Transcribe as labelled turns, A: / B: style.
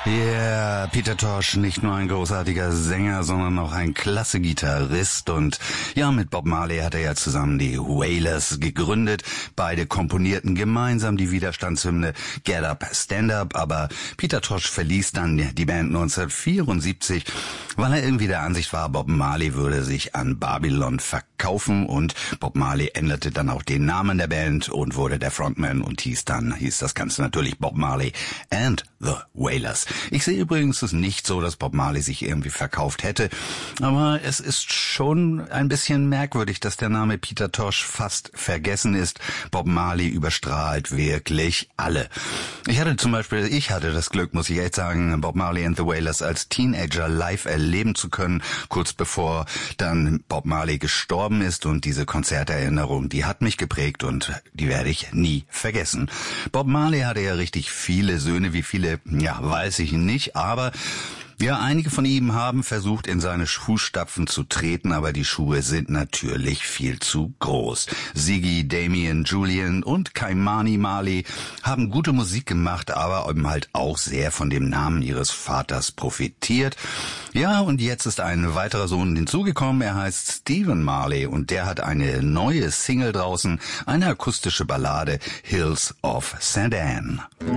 A: Ja, Peter Tosh, nicht nur ein großartiger Sänger, sondern auch ein klasse Gitarrist. Und ja, mit Bob Marley hat er ja zusammen die Wailers gegründet. Beide komponierten gemeinsam die Widerstandshymne Get Up, Stand Up. Aber Peter Tosh verließ dann die Band 1974, weil er irgendwie der Ansicht war, Bob Marley würde sich an Babylon verkaufen. Und Bob Marley änderte dann auch den Namen der Band und wurde der Frontman und hieß das Ganze natürlich Bob Marley and the Wailers. Ich sehe übrigens es nicht so, dass Bob Marley sich irgendwie verkauft hätte, aber es ist schon ein bisschen merkwürdig, dass der Name Peter Tosh fast vergessen ist. Bob Marley überstrahlt wirklich alle. Ich hatte das Glück, muss ich echt sagen, Bob Marley and the Wailers als Teenager live erleben zu können, kurz bevor dann Bob Marley gestorben ist, und diese Konzerterinnerung, die hat mich geprägt und die werde ich nie vergessen. Bob Marley hatte ja richtig viele Söhne, wie viele, ja, weiß ich nicht, aber ja, einige von ihm haben versucht, in seine Fußstapfen zu treten, aber die Schuhe sind natürlich viel zu groß. Ziggy, Damien, Julian und Ky-Mani Marley haben gute Musik gemacht, aber eben halt auch sehr von dem Namen ihres Vaters profitiert. Ja, und jetzt ist ein weiterer Sohn hinzugekommen, er heißt Stephen Marley und der hat eine neue Single draußen, eine akustische Ballade, Hills of St. Anne.